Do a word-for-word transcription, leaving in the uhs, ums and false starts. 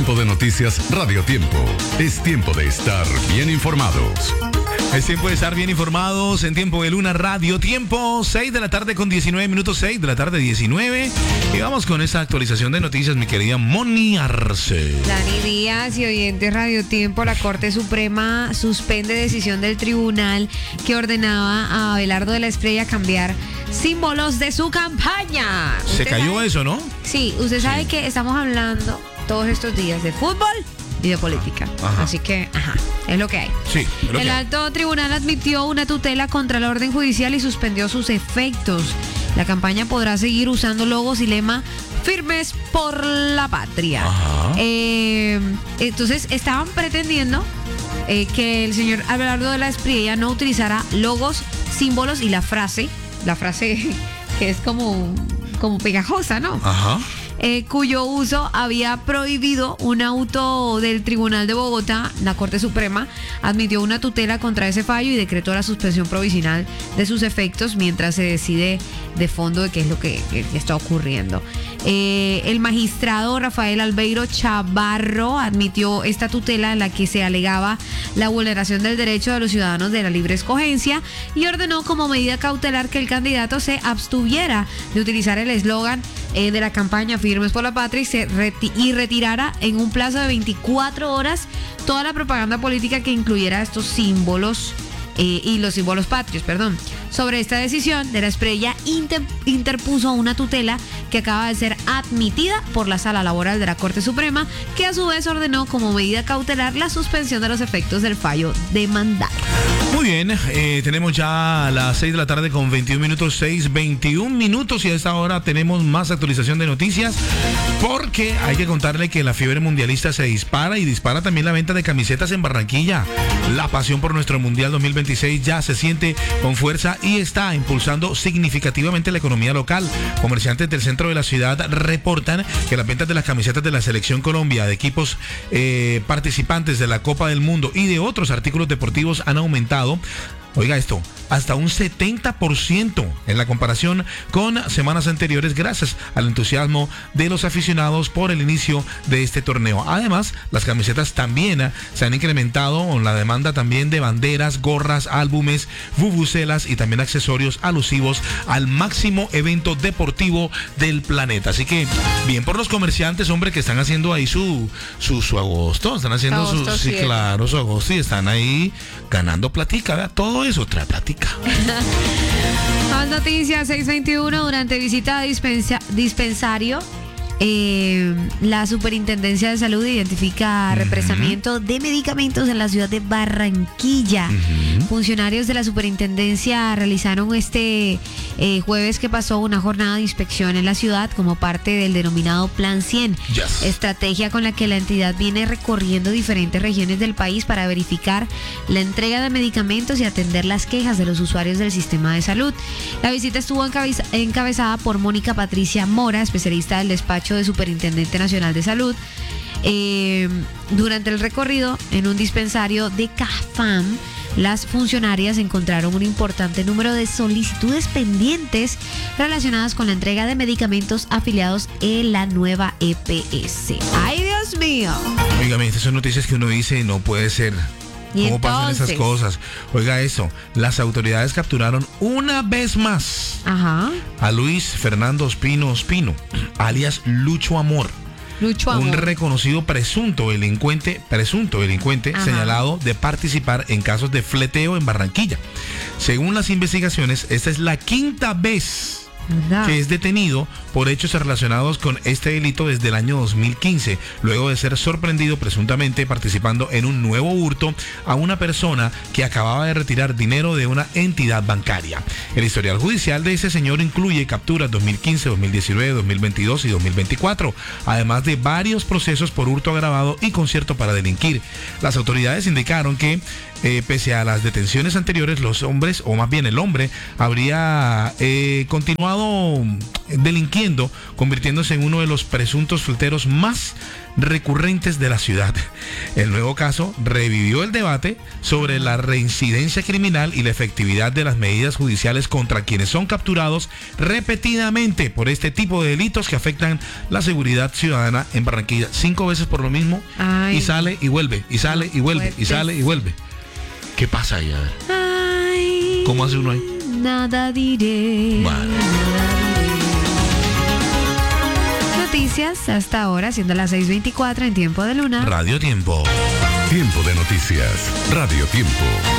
Tiempo de Noticias Radio Tiempo. Es tiempo de estar bien informados. Es tiempo de estar bien informados en Tiempo de Luna Radio Tiempo, seis de la tarde con diecinueve minutos, seis de la tarde diecinueve. Y vamos con esta actualización de noticias, mi querida Moni Arce. Dani Díaz y oyentes Radio Tiempo, la Corte Suprema suspende decisión del tribunal que ordenaba a Abelardo de la Espriella cambiar símbolos de su campaña. Se cayó sabe? eso, ¿no? Sí, usted sabe Sí. que estamos hablando todos estos días de fútbol y de política. Ajá. Así que, ajá, es lo que hay. Sí. es lo El que hay. alto tribunal admitió una tutela contra la orden judicial y suspendió sus efectos. La campaña podrá seguir usando logos y lema firmes por la patria. Ajá. Eh, entonces, estaban pretendiendo eh, que el señor Abelardo de la Espriella no utilizara logos, símbolos y la frase, la frase que es como, como pegajosa, ¿no? Ajá. Eh, cuyo uso había prohibido un auto del Tribunal de Bogotá. La Corte Suprema admitió una tutela contra ese fallo y decretó la suspensión provisional de sus efectos mientras se decide de fondo de qué es lo que, que está ocurriendo. Eh, el magistrado Rafael Albeiro Chavarro admitió esta tutela en la que se alegaba la vulneración del derecho de los ciudadanos de la libre escogencia y ordenó como medida cautelar que el candidato se abstuviera de utilizar el eslogan eh, de la campaña Firmes por la Patria y, se reti- y retirara en un plazo de veinticuatro horas toda la propaganda política que incluyera estos símbolos eh, y los símbolos patrios, perdón. Sobre esta decisión, de la Espriella inter- interpuso una tutela que acaba de ser admitida por la Sala Laboral de la Corte Suprema, que a su vez ordenó como medida cautelar la suspensión de los efectos del fallo demandado. Muy bien, eh, tenemos ya a las seis de la tarde con veintiún minutos, seis, veintiún minutos y a esta hora tenemos más actualización de noticias porque hay que contarle que la fiebre mundialista se dispara y dispara también la venta de camisetas en Barranquilla. La pasión por nuestro Mundial dos mil veintiséis ya se siente con fuerza y está impulsando significativamente la economía local. Comerciantes del centro de la ciudad reportan que las ventas de las camisetas de la Selección Colombia, de equipos eh, participantes de la Copa del Mundo y de otros artículos deportivos han aumentado. Oiga esto, hasta un setenta por ciento en la comparación con semanas anteriores gracias al entusiasmo de los aficionados por el inicio de este torneo. Además, las camisetas también eh, se han incrementado con la demanda también de banderas, gorras, álbumes, vuvuzelas y también accesorios alusivos al máximo evento deportivo del planeta. Así que, bien por los comerciantes, hombre, que están haciendo ahí su, su, su agosto, están haciendo Agosto su, sí, siete. claro, su agosto y están ahí ganando platica, ¿verdad? Todo eso trae platica. Más noticias, seis veintiuno, durante visita a dispensa- dispensario, eh, la Superintendencia de Salud identifica represamiento de medicamentos en la ciudad de Barranquilla. Ujú. Funcionarios de la Superintendencia realizaron este eh, jueves que pasó una jornada de inspección en la ciudad como parte del denominado Plan cien, Yes. estrategia con la que la entidad viene recorriendo diferentes regiones del país para verificar la entrega de medicamentos y atender las quejas de los usuarios del sistema de salud. La visita estuvo encabeza- encabezada por Mónica Patricia Mora, especialista del despacho de Superintendente Nacional de Salud. Eh, durante el recorrido en un dispensario de Cafam, las funcionarias encontraron un importante número de solicitudes pendientes relacionadas con la entrega de medicamentos afiliados en la nueva E P S. ¡Ay, Dios mío! Oígame, estas son noticias que uno dice, no puede ser. ¿Y ¿Cómo pasan entonces? esas cosas? Oiga eso, las autoridades capturaron una vez más Ajá. a Luis Fernando Ospino Ospino, alias Lucho Amor. Lucho Un Amor. reconocido presunto delincuente, presunto delincuente Ajá. señalado de participar en casos de fleteo en Barranquilla. Según las investigaciones, esta es la quinta vez ¿Verdad? que es detenido por hechos relacionados con este delito desde el año dos mil quince, luego de ser sorprendido presuntamente participando en un nuevo hurto a una persona que acababa de retirar dinero de una entidad bancaria. El historial judicial de ese señor incluye capturas dos mil quince, dos mil diecinueve, dos mil veintidós y dos mil veinticuatro, además de varios procesos por hurto agravado y concierto para delinquir. Las autoridades indicaron que eh, pese a las detenciones anteriores, los hombres, o más bien el hombre, habría eh, continuado delinquiendo, convirtiéndose en uno de los presuntos fleteros más recurrentes de la ciudad. El nuevo caso revivió el debate sobre la reincidencia criminal y la efectividad de las medidas judiciales contra quienes son capturados repetidamente por este tipo de delitos que afectan la seguridad ciudadana en Barranquilla. Cinco veces por lo mismo. Ay. Y sale y vuelve, y sale y vuelve, y sale y vuelve. ¿Qué pasa ahí? A ver. Ay, ¿cómo hace uno ahí? Nada diré. Bueno. Nada diré. Noticias hasta ahora, siendo las seis veinticuatro en Tiempo de Luna. Radio Tiempo. Tiempo de noticias. Radio Tiempo.